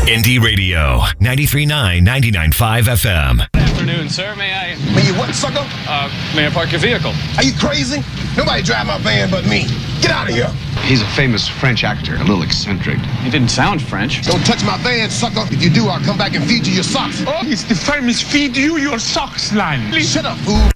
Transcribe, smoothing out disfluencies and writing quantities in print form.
Indie Radio, 93.9, 99.5 FM. Good afternoon, sir. May I... May you what, sucker? May I park your vehicle? Are you crazy? Nobody drive my van but me. Get out of here. He's a famous French actor, a little eccentric. You didn't sound French. Don't touch my van, sucker. If you do, I'll come back and feed you your socks. Oh, it's the famous feed you your socks line. Shut up, fool.